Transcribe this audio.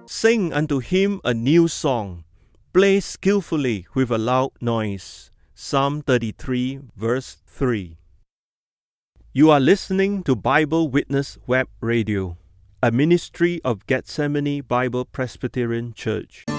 Sing unto him a new song. Play skillfully with a loud noise. Psalm 33, verse 3. You are listening to Bible Witness Web Radio, a ministry of Gethsemane Bible Presbyterian Church.